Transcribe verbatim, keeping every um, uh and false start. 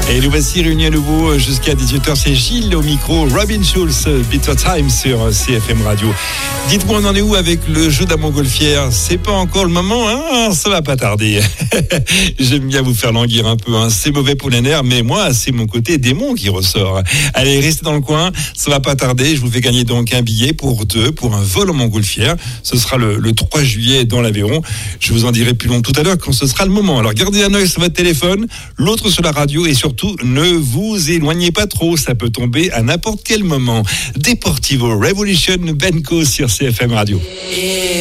Et nous voici réunis à nouveau jusqu'à dix-huit heures. C'est Gilles au micro, Robin Schulz, Bitter Time sur C F M Radio. Dites-moi, on en est où avec le jeu de la montgolfière? C'est pas encore le moment, hein? Ça va pas tarder. J'aime bien vous faire languir un peu, hein. C'est mauvais pour les nerfs, mais moi, c'est mon côté démon qui ressort. Allez, restez dans le coin, ça va pas tarder. Je vous fais gagner donc un billet pour deux, pour un vol en montgolfière. Ce sera le, le trois juillet dans l'Aveyron. Je vous en dirai plus long tout à l'heure quand ce sera le moment. Alors, gardez un œil sur votre téléphone, l'autre sur la radio et surtout, ne vous éloignez pas trop. Ça peut tomber à n'importe quel moment. Deportivo Revolution Benco sur C F M Radio.